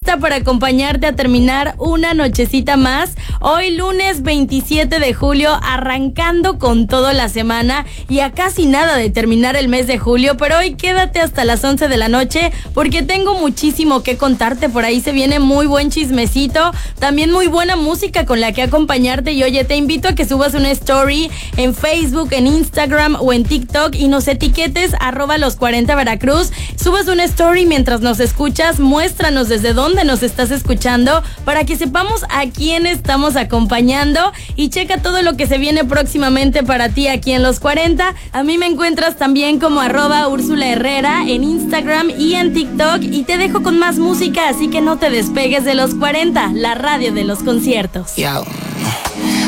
lista para acompañarte a terminar una nochecita más. Hoy lunes 27 de julio, arrancando con toda la semana y a casi nada de terminar el mes de julio, pero hoy quédate hasta las 11 de la noche porque tengo muchísimo que contarte. Por ahí se viene muy buen chismecito, también muy buena música con la que acompañarte. Y oye, te invito a que subas una story en Facebook, en Instagram o en TikTok y nos etiquetes @los40 Veracruz. Subas una story mientras nos escuchas, muéstranos desde dónde nos estás escuchando para que sepamos a quién estamos acompañando, y checa todo lo que se viene próximamente para ti aquí en Los 40. A mí me encuentras también como @Úrsula Herrera en Instagram y en TikTok, y te dejo con más música, así que no te despegues de Los 40, la radio de los conciertos. Yo.